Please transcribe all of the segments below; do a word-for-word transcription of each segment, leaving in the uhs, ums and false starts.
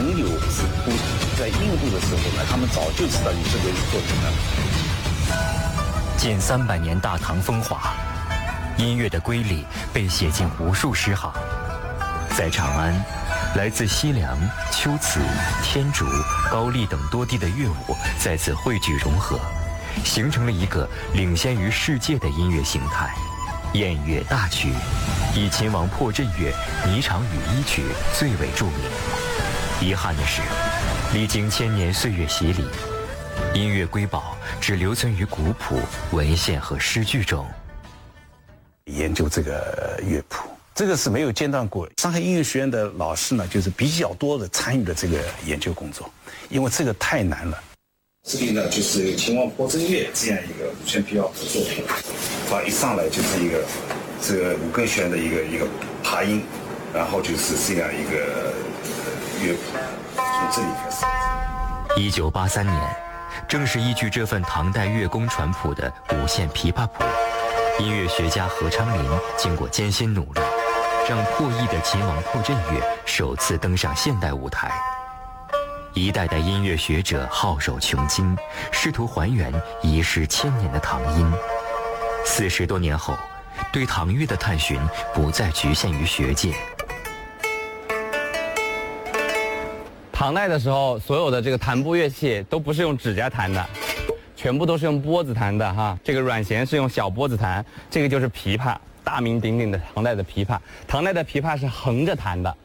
人流是不在印度的时候呢，他们早就知道以这个做准了。 近三百年大唐风华，音乐的瑰丽被写进无数诗行。在长安，来自西凉、龟兹、天竺、高丽等多地的乐舞在此汇聚融合，形成了一个领先于世界的音乐形态——燕乐大曲，以秦王破阵乐《霓裳羽衣曲》最为著名。遗憾的是，历经千年岁月洗礼，音乐瑰宝只留存于古谱、文献和诗句中。 研究这个乐谱，这个是没有间断过。上海音乐学院的老师呢，就是比较多的参与了这个研究工作，因为这个太难了。这里呢，就是秦王破阵乐这样一个五线琵琶谱作品，它一上来就是一个这个五根弦的一个一个爬音，然后就是这样一个乐谱，从这里开始。 一九八三年，正是依据这份唐代乐工传谱的五线琵琶谱，音乐学家何昌林经过艰辛努力，让破译的秦王破阵乐首次登上现代舞台。一代代音乐学者皓首穷经，试图还原遗失千年的唐音。四十多年后，对唐乐的探寻不再局限于学界。 唐代的时候，所有的这个弹拨乐器都不是用指甲弹的，全部都是用拨子弹的哈。这个软弦是用小拨子弹，这个就是琵琶，大名鼎鼎的唐代的琵琶。唐代的琵琶是横着弹的。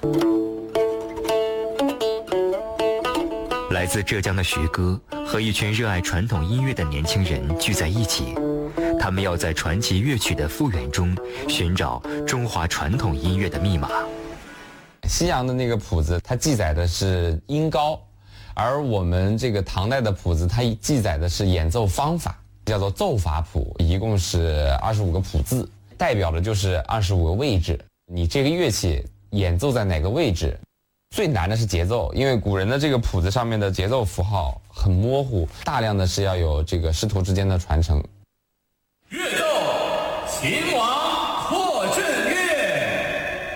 来自浙江的徐哥和一群热爱传统音乐的年轻人聚在一起，他们要在传奇乐曲的复原中寻找中华传统音乐的密码。 西洋的那个谱子，它记载的是音高，而我们这个唐代的谱子，它记载的是演奏方法，叫做奏法谱，一共是二十五个谱字，代表的就是二十五个位置。你这个乐器演奏在哪个位置？最难的是节奏，因为古人的这个谱子上面的节奏符号很模糊，大量的是要有这个师徒之间的传承。 乐奏秦王